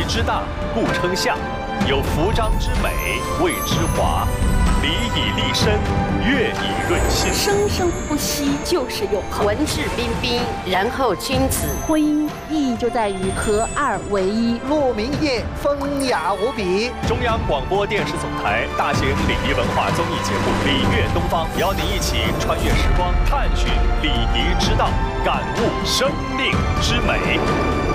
之大，故称象；有服装之美，谓之华。礼以立身，乐以润心。 生生不息就是永恒。 文质彬彬，然后君子。 婚姻意义就在于合二为一。 鹿鸣夜，风雅无比。 中央广播电视总台大型礼仪文化综艺节目《礼乐东方》，邀您一起穿越时光，探寻礼仪之道，感悟生命之美。